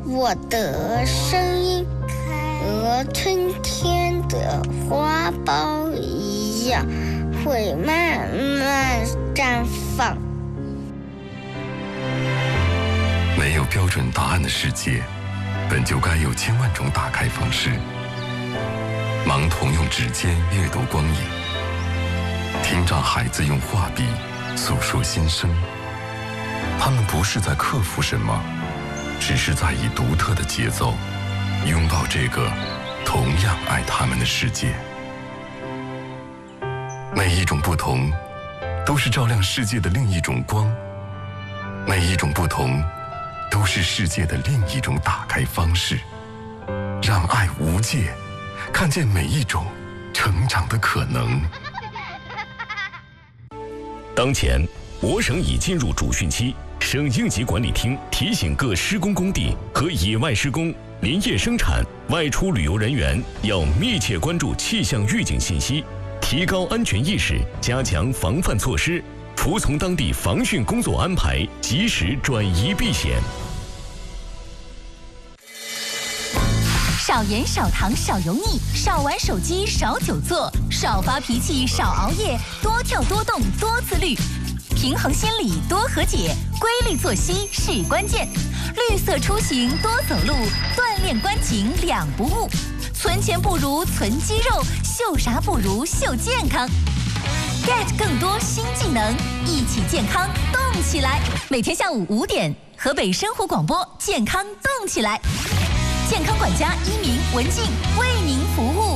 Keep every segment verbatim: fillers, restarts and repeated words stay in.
我的声音和春天的花苞一样，会慢慢绽放。 没有标准答案的世界，本就该有千万种打开方式。盲童用指尖阅读光影，听障孩子用画笔诉说心声。他们不是在克服什么，只是在以独特的节奏拥抱这个同样爱他们的世界。每一种不同都是照亮世界的另一种光，每一种不同都是世界的另一种打开方式。让爱无界，看见每一种成长的可能。 当前我省已进入主汛期，省应急管理厅提醒各施工工地和野外施工、林业生产、外出旅游人员要密切关注气象预警信息，提高安全意识，加强防范措施，服从当地防汛工作安排，及时转移避险。 少盐少糖少油腻，少玩手机少久坐，少发脾气少熬夜，多跳多动多自律。平衡心理多和解，规律作息是关键。绿色出行多走路，锻炼关颈两不误。存钱不如存肌肉，秀啥不如秀健康。get 更多新技能，一起健康动起来。每天下午五点，河北生活广播健康动起来。健康管家一鸣、文静为您服务。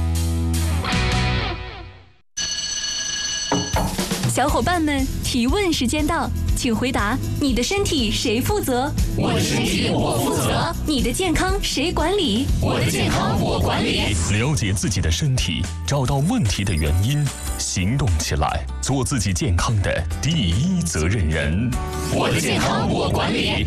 小伙伴们，提问时间到，请回答：你的身体谁负责？ 我的身体我负责。 你的健康谁管理？ 我的健康我管理。 了解自己的身体，找到问题的原因，行动起来，做自己健康的第一责任人。 我的健康我管理。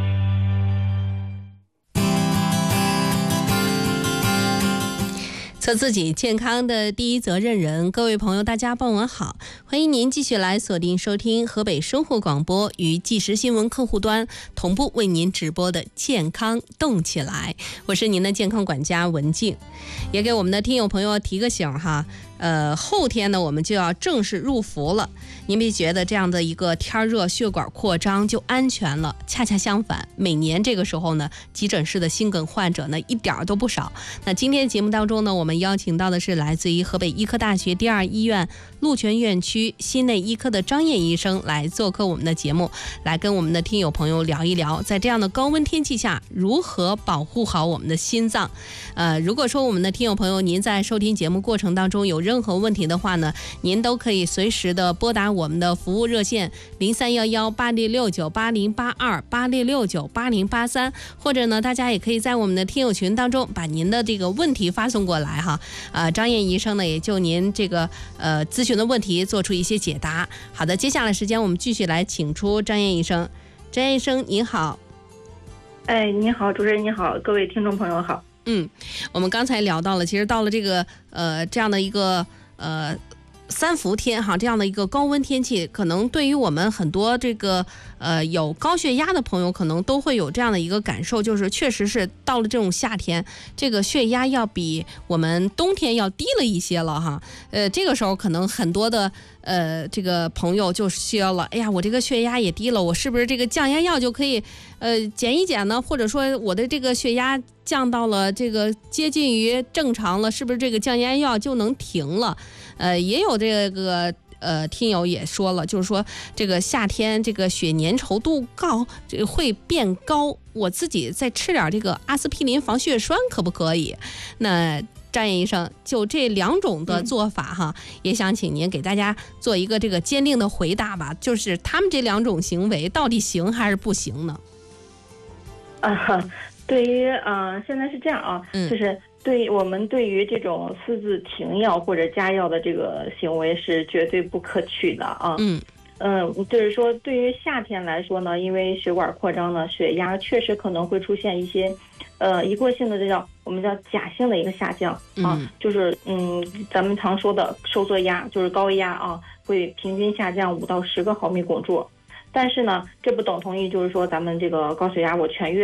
做自己健康的第一责任人。各位朋友大家傍晚好，欢迎您继续来锁定收听河北生活广播与即时新闻客户端同步为您直播的健康动起来，我是您的健康管家文静。也给我们的听友朋友提个醒哈，呃，后天呢我们就要正式入伏了。您别觉得这样的一个天热血管扩张就安全了，恰恰相反，每年这个时候呢，急诊室的心梗患者呢一点都不少。那今天节目当中呢，我们邀请到的是来自于河北医科大学第二医院鹿泉院区心内医科的张燕医生来做客我们的节目，来跟我们的听友朋友聊一聊，在这样的高温天气下如何保护好我们的心脏。呃，如果说我们的听友朋友您在收听节目过程当中有任何问题的话呢，您都可以随时的拨打我们的服务热线零三幺幺八六六九八零八二八六六九八零八三，或者呢，大家也可以在我们的听友群当中把您的这个问题发送过来哈。呃，张燕医生呢也就您这个呃咨询的问题做出一些解答。好的，接下来时间我们继续来请出张燕医生。张燕医生您好。 哎，你好，主持人你好，各位听众朋友好。 嗯，我们刚才聊到了，其实到了这个呃这样的一个呃三伏天哈，这样的一个高温天气，可能对于我们很多这个呃有高血压的朋友，可能都会有这样的一个感受，就是确实是到了这种夏天，这个血压要比我们冬天要低了一些了哈。呃，这个时候可能很多的呃这个朋友就需要了，哎呀，我这个血压也低了，我是不是这个降压药就可以呃减一减呢？或者说我的这个血压降到了这个接近于正常了，是不是这个降压药就能停了？呃，也有这个呃听友也说了，就是说这个夏天这个血粘稠度高，这个会变高，我自己再吃点这个阿司匹林防血栓可不可以？那张燕医生就这两种的做法哈、嗯，也想请您给大家做一个这个坚定的回答吧，就是他们这两种行为到底行还是不行呢？ 啊，对于呃，现在是这样啊，嗯、就是对我们对于这种私自停药或者加药的这个行为是绝对不可取的啊。嗯嗯，就是说对于夏天来说呢，因为血管扩张呢，血压确实可能会出现一些呃一过性的这叫我们叫假性的一个下降啊，嗯、就是嗯咱们常说的收缩压，就是高压啊，会平均下降五到十个毫米汞柱。但是呢，这不等同于就是说咱们这个高血压我痊愈了，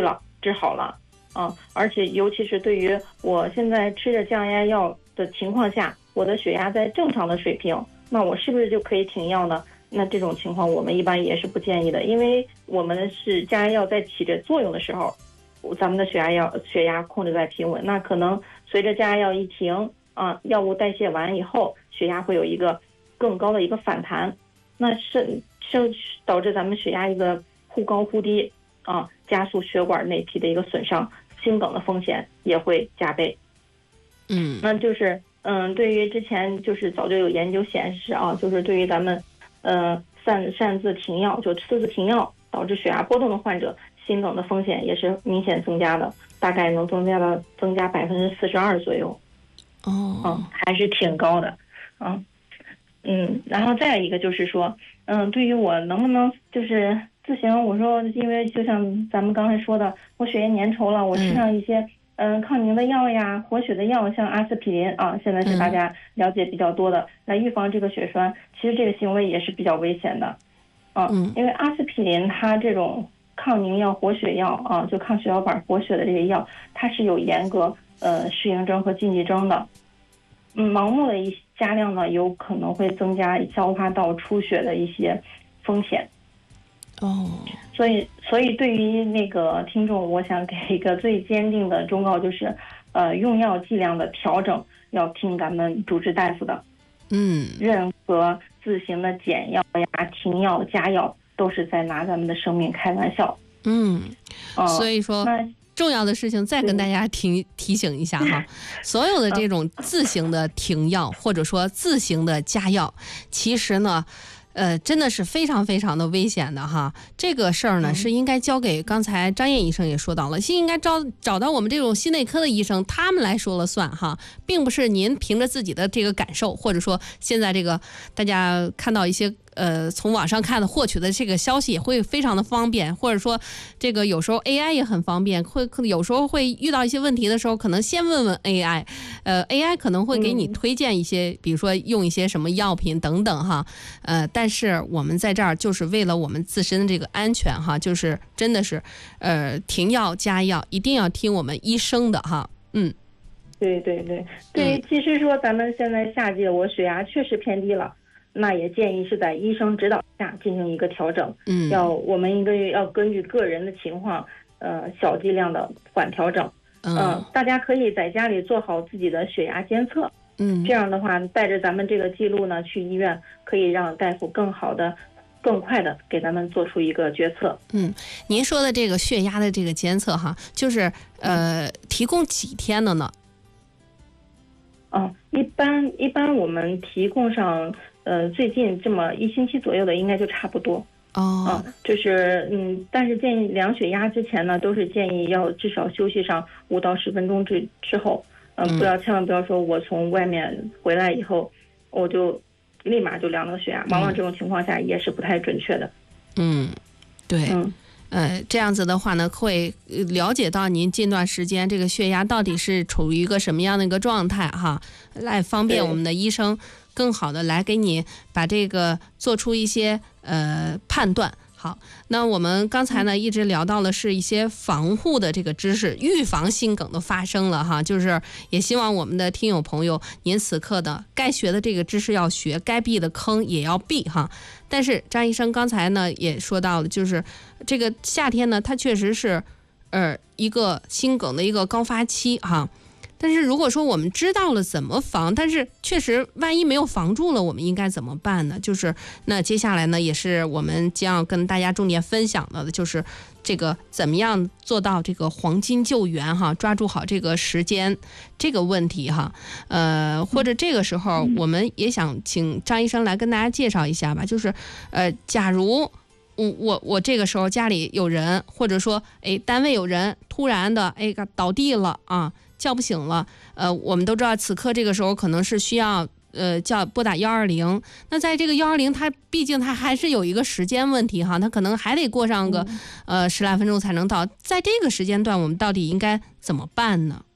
治好了啊。而且尤其是对于我现在吃着降压药的情况下，我的血压在正常的水平，那我是不是就可以停药呢？那这种情况我们一般也是不建议的，因为我们是降压药在起着作用的时候，咱们的血压药血压控制在平稳，那可能随着降压药一停啊，药物代谢完以后，血压会有一个更高的一个反弹，那是是导致咱们血压一个忽高忽低啊，加速血管内皮的一个损伤，心梗的风险也会加倍。 嗯， 那就是嗯，对于之前就是早就有研究显示啊，就是对于咱们呃擅擅自停药，就私自停药导致血压波动的患者，心梗的风险也是明显增加的，大概能增加到增加百分之四十二左右。 哦， 嗯，还是挺高的，嗯嗯，然后再一个就是说，嗯，对于我能不能就是自行，我说因为就像咱们刚才说的，我血液粘稠了，我吃上一些嗯抗凝的药呀、活血的药，像阿司匹林啊，现在是大家了解比较多的，来预防这个血栓，其实这个行为也是比较危险的，嗯，因为阿司匹林它这种抗凝药、活血药啊，就抗血小板活血的这个药，它是有严格呃适应症和禁忌症的。嗯，盲目的一加量呢，有可能会增加消化道出血的一些风险。 哦， 所以所以对于那个听众，我想给一个最坚定的忠告，就是呃用药剂量的调整要听咱们主治大夫的。 嗯， 任何自行的减药呀、停药、加药，都是在拿咱们的生命开玩笑。 嗯， 呃、 所以说重要的事情再跟大家提提醒一下哈，所有的这种自行的停药或者说自行的加药，其实呢呃，真的是非常非常的危险的哈。这个事儿呢，是应该交给刚才张燕医生也说到了，是应该找找到我们这种心内科的医生，他们来说了算哈，并不是您凭着自己的这个感受，或者说现在这个大家看到一些呃从网上看的获取的这个消息也会非常的方便，或者说这个有时候 A I 也很方便，会有时候会遇到一些问题的时候，可能先问问 A I， 呃 A I 可能会给你推荐一些，嗯、比如说用一些什么药品等等哈，呃，但是我们在这儿就是为了我们自身的这个安全哈，就是真的是呃停药加药一定要听我们医生的哈，嗯。 对对对对，其实说咱们现在夏季我血压确实偏低了。那也建议是在医生指导下进行一个调整，嗯，要我们一个要根据个人的情况，呃，小剂量的缓调整，嗯、呃，大家可以在家里做好自己的血压监测，嗯，这样的话带着咱们这个记录呢去医院，可以让大夫更好的、更快的给咱们做出一个决策。 嗯，您说的这个血压的这个监测哈，就是呃，提供几天的呢？ 嗯，一般一般我们提供上。呃，最近这么一星期左右的应该就差不多哦。 嗯，就是嗯，但是建议量血压之前呢，都是建议要至少休息上五到十分钟之之后，嗯、呃，不要千万不要说我从外面回来以后，我就立马就量了个血压，往往这种情况下也是不太准确的。 嗯，对。 嗯。 呃，这样子的话呢，会了解到您近段时间这个血压到底是处于一个什么样的一个状态哈，来方便我们的医生更好的来给你把这个做出一些呃判断。好，那我们刚才呢一直聊到了是一些防护的这个知识，预防心梗的发生了哈，就是也希望我们的听友朋友，您此刻的该学的这个知识要学，该避的坑也要避哈。但是张医生刚才呢也说到了，就是这个夏天呢，它确实是呃一个心梗的一个高发期哈。但是如果说我们知道了怎么防，但是确实万一没有防住了，我们应该怎么办呢？就是那接下来呢，也是我们将要跟大家重点分享的，就是这个怎么样做到这个黄金救援哈，抓住好这个时间这个问题哈。呃，或者这个时候我们也想请张医生来跟大家介绍一下吧，就是呃，假如我我我这个时候家里有人，或者说哎单位有人突然的哎倒地了啊。叫不醒了，呃，我们都知道此刻这个时候可能是需要呃叫拨打幺二零。那在这个幺二零，它毕竟它还是有一个时间问题哈，它可能还得过上个、嗯、呃十来分钟才能到。在这个时间段，我们到底应该怎么办呢？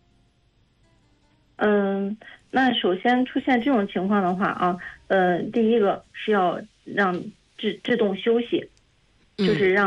嗯，那首先出现这种情况的话啊，呃，第一个是要让自自动休息，就是让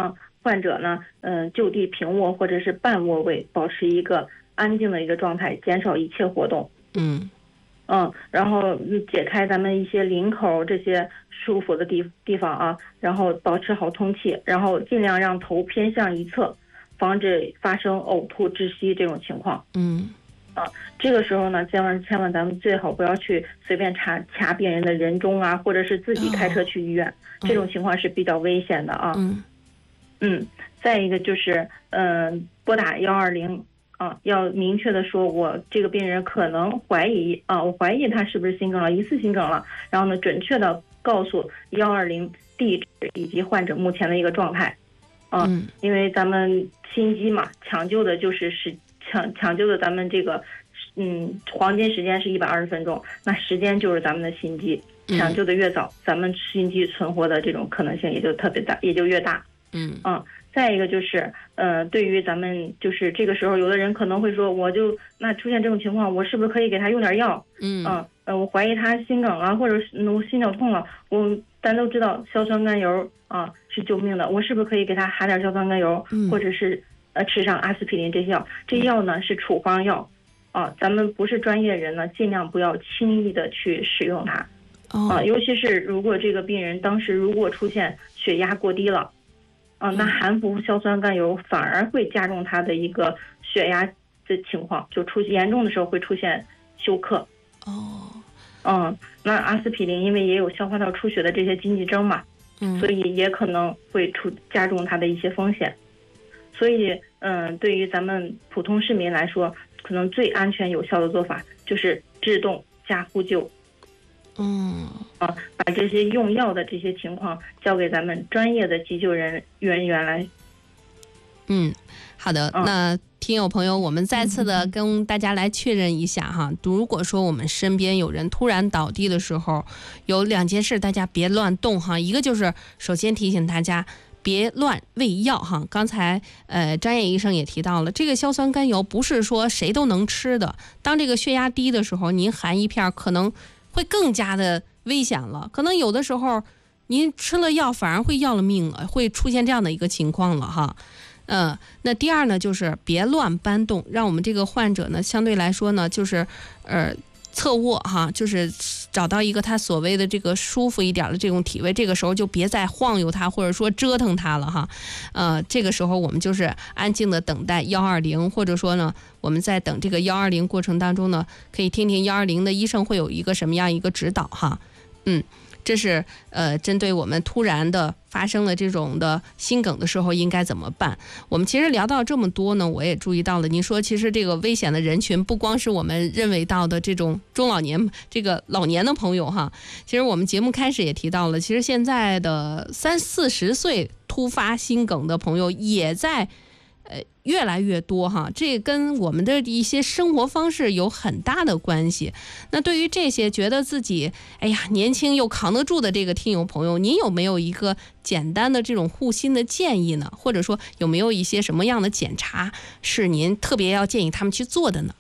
患者呢，嗯、呃，就地平卧或者是半卧位，保持一个安静的一个状态，减少一切活动。 嗯嗯，然后解开咱们一些领口这些舒服的地地方啊，然后保持好通气，然后尽量让头偏向一侧，防止发生呕吐、窒息这种情况。 嗯。 啊，这个时候呢，千万千万咱们最好不要去随便查掐病人的人中啊，或者是自己开车去医院，哦、这种情况是比较危险的啊。 嗯嗯，再一个就是，嗯、呃，拨打幺二零啊，要明确的说，我这个病人可能怀疑啊，我怀疑他是不是心梗了，疑似心梗了，然后呢，准确的告诉幺二零地址以及患者目前的一个状态。啊， 嗯、 因为咱们心肌嘛，抢救的就是是。抢抢救的咱们这个，嗯，黄金时间是一百二十分钟，那时间就是咱们的心肌，抢救的越早，嗯、咱们心肌存活的这种可能性也就特别大，也就越大。 嗯嗯，再一个就是，呃，对于咱们就是这个时候，有的人可能会说，我就那出现这种情况，我是不是可以给他用点药？ 嗯嗯呃，我怀疑他心梗了，或者是我心绞痛了，我咱都知道硝酸甘油啊是救命的，我是不是可以给他含点硝酸甘油， 嗯、或者是？呃，吃上阿司匹林这些药，这药呢是处方药，啊，咱们不是专业人呢，尽量不要轻易的去使用它，啊， 哦、 尤其是如果这个病人当时如果出现血压过低了，啊，那含服硝酸甘油反而会加重他的一个血压的情况，就出严重的时候会出现休克。 哦， 嗯，那阿司匹林因为也有消化道出血的这些禁忌症嘛， 嗯， 所以也可能会出加重他的一些风险。所以，嗯，对于咱们普通市民来说，可能最安全有效的做法就是制动加呼救。 嗯， 啊，把这些用药的这些情况交给咱们专业的急救人人员来。 嗯，好的， 嗯、 那听友朋友，我们再次的跟大家来确认一下哈，如果说我们身边有人突然倒地的时候，有两件事大家别乱动哈，一个就是首先提醒大家。别乱喂药哈！刚才呃，张燕医生也提到了，这个硝酸甘油不是说谁都能吃的。当这个血压低的时候，您含一片可能会更加的危险了。可能有的时候您吃了药反而会要了命了，会出现这样的一个情况了哈。嗯、呃，那第二呢，就是别乱搬动，让我们这个患者呢，相对来说呢，就是呃。侧卧哈，就是找到一个他所谓的这个舒服一点的这种体位，这个时候就别再晃悠他或者说折腾他了哈。呃，这个时候我们就是安静的等待幺二零，或者说呢，我们在等这个幺二零过程当中呢，可以听听幺二零的医生会有一个什么样一个指导哈。嗯。这是呃，针对我们突然的发生了这种的心梗的时候应该怎么办？我们其实聊到这么多呢，我也注意到了，您说其实这个危险的人群不光是我们认为到的这种中老年这个老年的朋友哈，其实我们节目开始也提到了，其实现在的三四十岁突发心梗的朋友也在。呃，越来越多哈，这跟我们的一些生活方式有很大的关系。那对于这些觉得自己哎呀年轻又扛得住的这个听友朋友，您有没有一个简单的这种护心的建议呢？或者说有没有一些什么样的检查是您特别要建议他们去做的呢？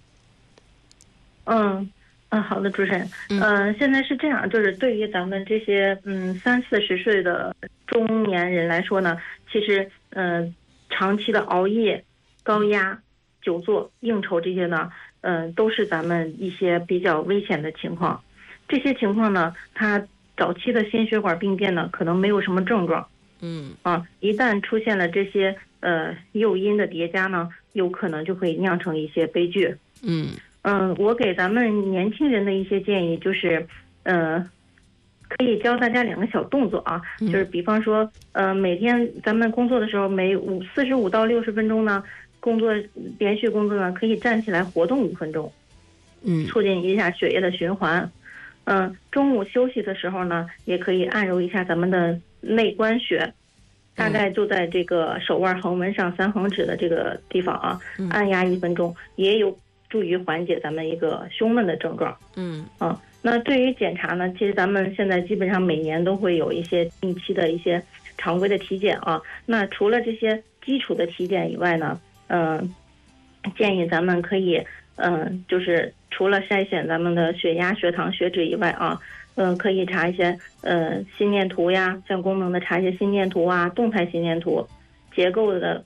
嗯嗯，好的，主持人，嗯、呃，现在是这样，就是对于咱们这些嗯三四十岁的中年人来说呢，其实嗯。呃长期的熬夜、高压、久坐、应酬这些呢，嗯、呃，都是咱们一些比较危险的情况。这些情况呢，它早期的心血管病变呢，可能没有什么症状， 嗯啊，一旦出现了这些呃诱因的叠加呢，有可能就会酿成一些悲剧。 嗯嗯、呃，我给咱们年轻人的一些建议就是，呃。可以教大家两个小动作啊，就是比方说，呃，每天咱们工作的时候，每五四十五到六十分钟呢，工作连续工作呢，可以站起来活动五分钟， 嗯， 促进一下血液的循环。嗯、呃，中午休息的时候呢，也可以按揉一下咱们的内关穴，大概就在这个手腕横纹上三横指的这个地方啊，按压一分钟，也有助于缓解咱们一个胸闷的症状。 嗯啊。那对于检查呢，其实咱们现在基本上每年都会有一些定期的一些常规的体检啊。那除了这些基础的体检以外呢，嗯、呃，建议咱们可以，嗯、呃，就是除了筛选咱们的血压、血糖、血脂以外啊，嗯、呃，可以查一些呃心电图呀，像功能的查一些心电图啊，动态心电图， 结构的